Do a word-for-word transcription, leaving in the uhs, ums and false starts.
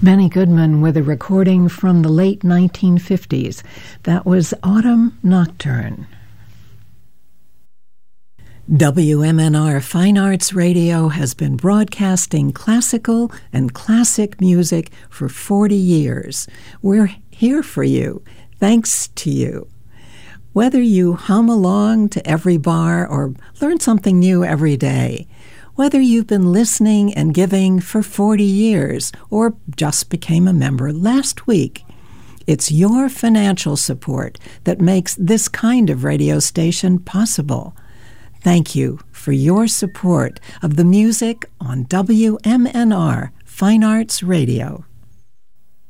Benny Goodman with a recording from the late nineteen fifties. That was Autumn Nocturne. W M N R Fine Arts Radio has been broadcasting classical and classic music for forty years. We're here for you, thanks to you. Whether you hum along to every bar or learn something new every day, whether you've been listening and giving for forty years or just became a member last week, it's your financial support that makes this kind of radio station possible. Thank you for your support of the music on W M N R Fine Arts Radio.